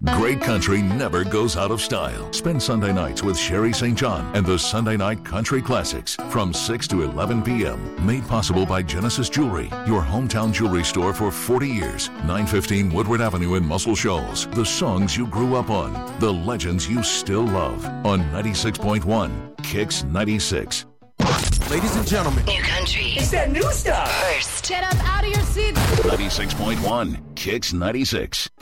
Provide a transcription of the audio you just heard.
Great country never goes out of style. Spend Sunday nights with Sherry St. John and the Sunday Night Country Classics from 6 to 11 p.m. Made possible by Genesis Jewelry, your hometown jewelry store for 40 years. 915 Woodward Avenue in Muscle Shoals. The songs you grew up on. The legends you still love. On 96.1 Kicks 96. Ladies and gentlemen. New country. It's that new stuff. First. Get up out of your seats. 96.1 Kicks 96.